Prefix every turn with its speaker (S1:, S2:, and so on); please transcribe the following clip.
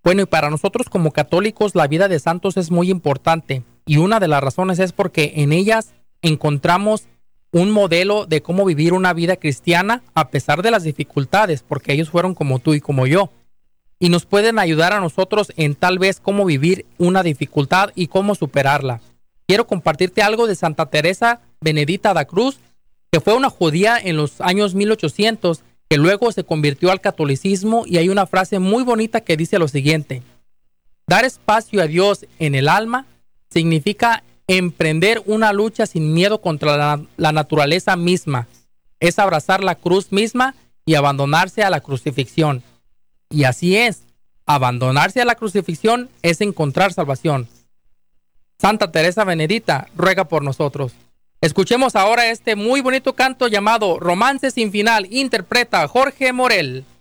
S1: Bueno, y para nosotros como católicos la vida de santos es muy importante y una de las razones es porque en ellas encontramos un modelo de cómo vivir una vida cristiana a pesar de las dificultades, porque ellos fueron como tú y como yo. Y nos pueden ayudar a nosotros en tal vez cómo vivir una dificultad y cómo superarla. Quiero compartirte algo de Santa Teresa Benedita da Cruz, que fue una judía en los años 1800, que luego se convirtió al catolicismo, y hay una frase muy bonita que dice lo siguiente: dar espacio a Dios en el alma significa emprender una lucha sin miedo contra la naturaleza misma. Es abrazar la cruz misma y abandonarse a la crucifixión. Y así es, abandonarse a la crucifixión es encontrar salvación. Santa Teresa Benedita ruega por nosotros. Escuchemos ahora este muy bonito canto llamado Romance sin final. Interpreta Jorge Morel.